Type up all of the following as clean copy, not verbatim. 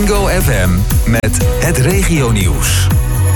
Bingo FM met het regionieuws.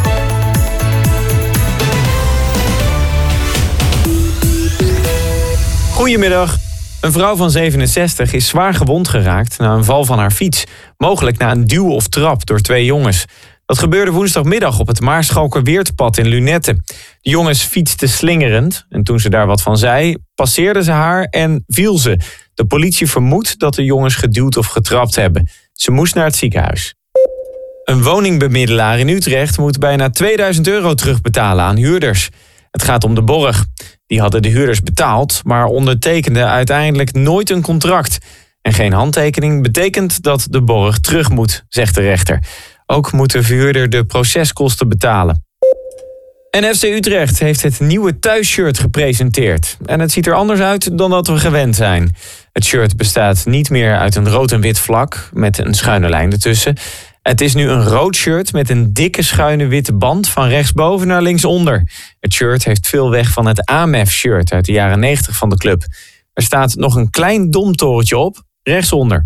Goedemiddag. Een vrouw van 67 is zwaar gewond geraakt na een val van haar fiets. Mogelijk na een duw of trap door 2 jongens. Dat gebeurde woensdagmiddag op het Maarschalkerweertpad in Lunetten. De jongens fietsten slingerend en toen ze daar wat van zei, passeerden ze haar en viel ze. De politie vermoedt dat de jongens geduwd of getrapt hebben. Ze moest naar het ziekenhuis. Een woningbemiddelaar in Utrecht moet bijna €2000 terugbetalen aan huurders. Het gaat om de borg. Die hadden de huurders betaald, maar ondertekenden uiteindelijk nooit een contract. En geen handtekening betekent dat de borg terug moet, zegt de rechter. Ook moet de verhuurder de proceskosten betalen. En FC Utrecht heeft het nieuwe thuisshirt gepresenteerd. En het ziet er anders uit dan dat we gewend zijn. Het shirt bestaat niet meer uit een rood en wit vlak met een schuine lijn ertussen. Het is nu een rood shirt met een dikke schuine witte band van rechtsboven naar linksonder. Het shirt heeft veel weg van het AMF-shirt uit de jaren 90 van de club. Er staat nog een klein domtorentje op, rechtsonder.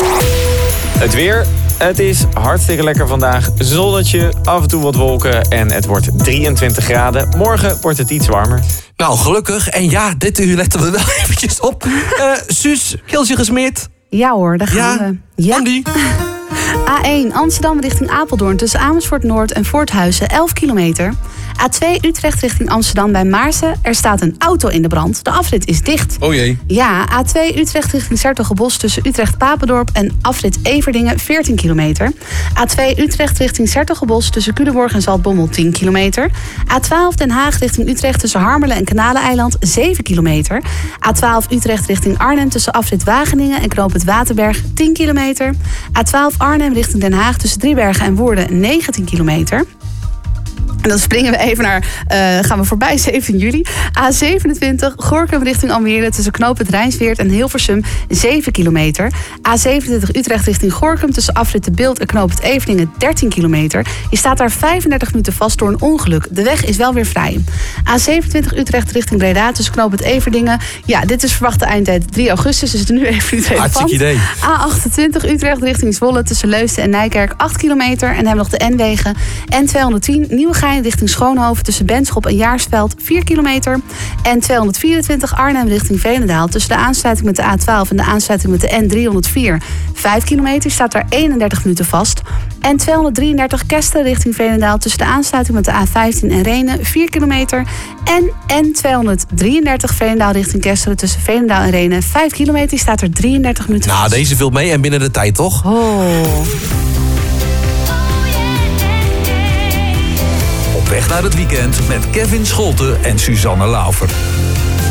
Het weer. Het is hartstikke lekker vandaag. Zonnetje, af en toe wat wolken en het wordt 23 graden. Morgen wordt het iets warmer. Nou, gelukkig. En ja, dit uur letten we wel eventjes op. Suus, keeltje gesmeerd? Ja hoor, daar gaan we. Ja. Andy? A1 Amsterdam richting Apeldoorn tussen Amersfoort Noord en Voorthuizen 11 kilometer. A2 Utrecht richting Amsterdam bij Maarsen. Er staat een auto in de brand. De afrit is dicht. Oh jee. Ja, A2 Utrecht richting 's-Hertogenbosch tussen Utrecht-Papendorp en afrit Everdingen 14 kilometer. A2 Utrecht richting 's-Hertogenbosch tussen Culemborg en Zaltbommel 10 kilometer. A12 Den Haag richting Utrecht tussen Harmelen en Kanaleneiland 7 kilometer. A12 Utrecht richting Arnhem tussen afrit Wageningen en knooppunt Waterberg 10 kilometer. A12 Arnhem richting Den Haag tussen Driebergen en Woerden 19 kilometer. En dan springen we even naar, gaan we voorbij 17 juli. A27 Gorinchem richting Almere tussen knooppunt Rijnsweert en Hilversum 7 kilometer. A27 Utrecht richting Gorinchem tussen afrit De Bilt en knooppunt Everdingen 13 kilometer. Je staat daar 35 minuten vast door een ongeluk. De weg is wel weer vrij. A27 Utrecht richting Breda tussen knooppunt Everdingen. Ja, dit is verwachte eindtijd 3 augustus, dus het is nu even niet relevant. Hartstikke idee. A28 Utrecht richting Zwolle tussen Leusden en Nijkerk 8 kilometer. En dan hebben we nog de N-wegen. N210 Nieuwegein richting Schoonhoven tussen Benschop en Jaarsveld 4 kilometer. En 224 Arnhem richting Veenendaal tussen de aansluiting met de A12 en de aansluiting met de N304 5 kilometer. Staat daar 31 minuten vast. En 233 Kesteren richting Veenendaal tussen de aansluiting met de A15 en Rhenen 4 kilometer. En N233 Veenendaal richting Kesteren tussen Veenendaal en Rhenen 5 kilometer. Staat er 33 minuten vast. Nou, deze vult mee en binnen de tijd, toch? Oh. Weg naar het weekend met Kevin Scholten en Suzanne Laufer.